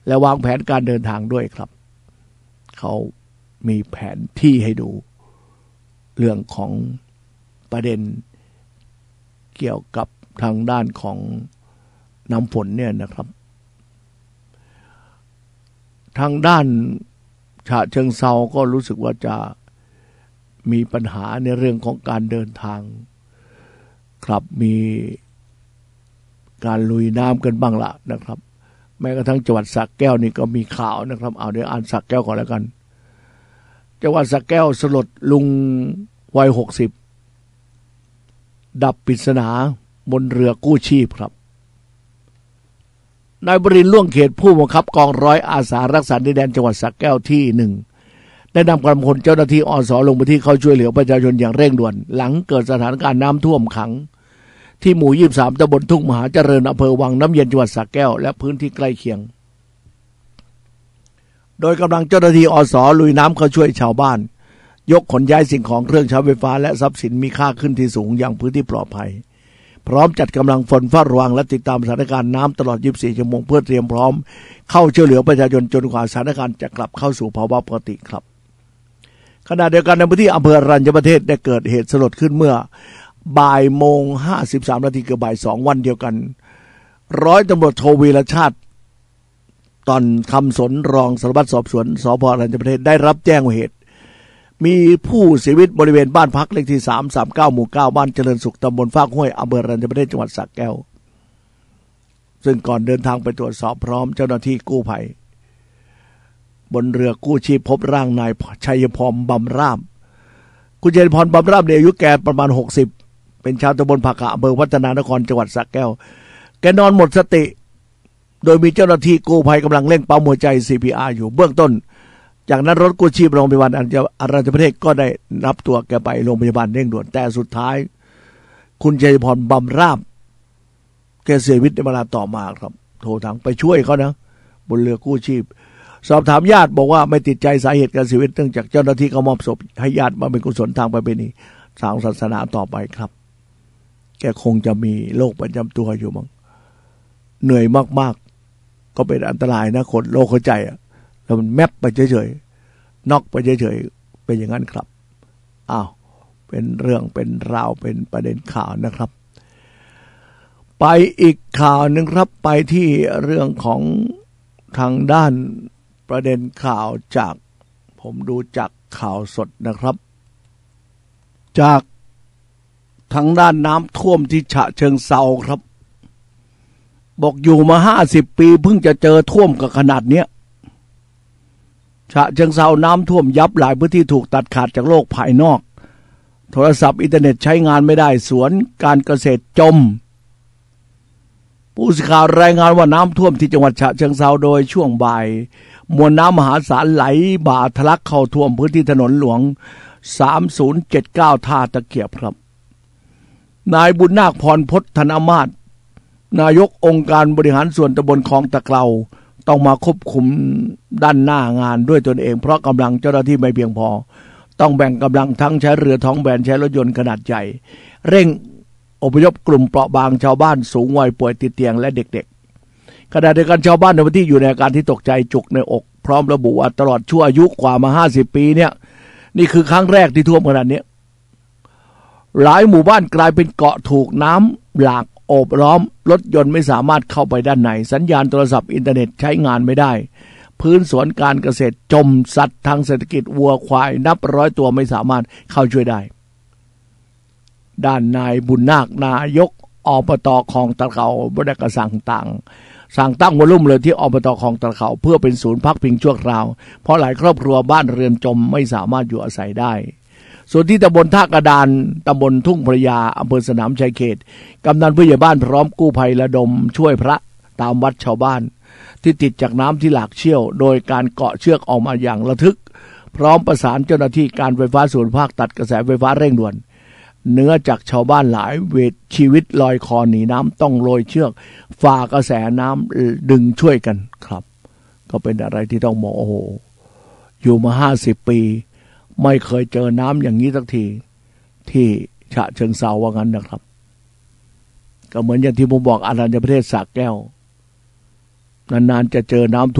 และวางแผนการเดินทางด้วยครับเขามีแผนที่ให้ดูเรื่องของประเด็นเกี่ยวกับทางด้านของน้ำฝนเนี่ยนะครับทางด้านฉะเชิงเทราก็รู้สึกว่าจะมีปัญหาในเรื่องของการเดินทางครับมีการลุยน้ำกันบ้างละนะครับแม้กระทั่งจังหวัดสระแก้วนี่ก็มีข่าวนะครับเอาเดี๋ยวอ่านสระแก้วก่อนแล้วกันจังหวัดสระแก้วสลดลุงวัย60ดับปริศนาบนเรือกู้ชีพครับนายบรินทร์ล่วงเขตผู้บังคับกองร้อยอาสารักษาดินแดนจังหวัดสระแก้วที่1ได้นำกำลังพลเจ้าหน้าที่อส.ลงพื้นที่เข้าช่วยเหลือประชาชนอย่างเร่งด่วนหลังเกิดสถานการณ์น้ำท่วมขังที่หมู่23ตำบลทุ่งมหาเจริญอำเภอวังน้ำเย็นจังหวัดสระแก้วและพื้นที่ใกล้เคียงโดยกำลังเจ้าหน้าที่อส.ลุยน้ำเข้าช่วยชาวบ้านยกขนย้ายสิ่งของเครื่องใช้ไฟฟ้าและทรัพย์สินมีค่าขึ้นที่สูงอย่างพื้นที่ปลอดภัยพร้อมจัดกำลังฝนเฝ้าระวังและติดตามสถานการณ์น้ำตลอด24ชั่วโมงเพื่อเตรียมพร้อมเข้าช่วยเหลือประชาชนจนกว่าสถานการณ์จะกลับเข้าสู่ภาวะปกติครับขณะเดียวกันในพื้นที่อำเภออรัญญประเทศได้เกิดเหตุสลดขึ้นเมื่อบ่ายโมง53นาทีเกือบบ่าย2วันเดียวกันร้อยตำรวจโทวีรชาติตอนคำสนรองสารวัตรสอบสวนสพอรัญญประเทศได้รับแจ้งเหตุมีผู้เสียชีวิตบริเวณบ้านพักเลขที่339หมู่9บ้านเจริญสุขตำบลฟากห้วยอำเภออรัญญประเทศจังหวัดสระแก้วซึ่งก่อนเดินทางไปตรวจสอบพร้อมเจ้าหน้าที่กู้ภัยบนเรือกู้ชีพพบร่างนายชัยพรบำราบคุณชัยพรบำราบอายุแกประมาณ60เป็นชาวตำบลผักกะอำเภอวัฒนานครจังหวัดสระแก้วแกนอนหมดสติโดยมีเจ้าหน้าที่กู้ภัยกำลังเร่งปั๊มหัวใจ CPR อยู่เบื้องต้นจากนั้นรถกู้ชีพโรงพยาบาลอรัญญประเทศก็ได้รับตัวแกไปโรงพยาบาลเร่งด่วนแต่สุดท้ายคุณชัยพรบำราบแกเสียชีวิตในเวลาต่อมาครับโทรทางไปช่วยเขานะบนเรือกู้ชีพสอบถามญาติบอกว่าไม่ติดใจสาเหตุการเสียชีวิตเนื่องจากเจ้าหน้าที่เขามอบศพให้ญาติมาเป็นกุศลทางประเพณีทางศาสนาต่อไปครับแกคงจะมีโรคประจำตัวอยู่มั้งเหนื่อยมากๆก็เป็นอันตรายนะคนโรคหัวใจอ่ะแล้วมันแมบไปเฉยๆน็อกไปเฉยๆเป็นอย่างนั้นครับอ้าวเป็นเรื่องเป็นราวเป็นประเด็นข่าวนะครับไปอีกข่าวหนึ่งครับไปที่เรื่องของทางด้านประเด็นข่าวจากผมดูจากข่าวสดนะครับจากทางด้านน้ำท่วมที่ฉะเชิงเทราครับบอกอยู่มา50 ปีเพิ่งจะเจอท่วมกับขนาดเนี้ยฉะเชิงเทราน้ำท่วมยับหลายพื้นที่ถูกตัดขาดจากโลกภายนอกโทรศัพท์อินเทอร์เน็ตใช้งานไม่ได้สวนการเกษตรจมผู้สื่อข่าวรายงานว่าน้ำท่วมที่จังหวัดฉะเชิงเทราโดยช่วงบ่ายมวลน้ำมหาศาลไหลบ่าทะลักเข้าท่วมพื้นที่ถนนหลวง3079ท่าตะเกียบครับนายบุญนาคพรพจน์ธนมาศนายกองค์การบริหารส่วนตำบลคลองตะเกลาต้องมาควบคุมด้านหน้างานด้วยตนเองเพราะกำลังเจ้าหน้าที่ไม่เพียงพอต้องแบ่งกำลังทั้งใช้เรือท้องแบนใช้รถยนต์ขนาดใหญ่เร่งอพยพกลุ่มเปราะบางชาวบ้านสูงวัยป่วยติดเตียงและเด็กๆขณะเดียวกันชาวบ้านในพื้นที่อยู่ในอาการที่ตกใจจุกในอกพร้อมระบุว่าตลอดชั่วอายุกว่ามา50 ปีเนี่ยนี่คือครั้งแรกที่ท่วมขนาดนี้หลายหมู่บ้านกลายเป็นเกาะถูกน้ำหลากโอบล้อมรถยนต์ไม่สามารถเข้าไปด้านในสัญญาณโทรศัพท์อินเทอร์เน็ตใช้งานไม่ได้พื้นสวนการเกษตรจมสัตว์ทางเศรษฐกิจวัวควายนับร้อยตัวไม่สามารถเข้าช่วยได้ด้านนายบุญนาคนายกอบต.คลองตะเกาได้กระสั่งตั้งวอลลุ่มเลยที่อบต.คลองตะเกาเพื่อเป็นศูนย์พักพิงชั่วคราวเพราะหลายครอบครัวบ้านเรือนจมไม่สามารถอยู่อาศัยได้ส่วนที่ตำบลท่ากระดานตำบลทุ่งพระยาอำเภอสนามชัยเขตกำนันผู้ใหญ่บ้านพร้อมกู้ภัยระดมช่วยพระตามวัดชาวบ้านที่ติดจากน้ำที่หลากเชี่ยวโดยการเกาะเชือกออกมาอย่างระทึกพร้อมประสานเจ้าหน้าที่การไฟฟ้าส่วนภาคตัดกระแสไฟฟ้าเร่งด่วนเนื้อจากชาวบ้านหลายเวทชีวิตลอยคอหนีน้ำต้องโรยเชือกฝ่ากระแสน้ำดึงช่วยกันครับก็เป็นอะไรที่ต้องบอกโอ้โหอยู่มา50 ปีไม่เคยเจอน้ำอย่างนี้สักทีที่ฉะเชิงเทราว่างั้นนะครับก็เหมือนอย่างที่ผมบอกอรัญญประเทศสระแก้วนานๆจะเจอน้ำ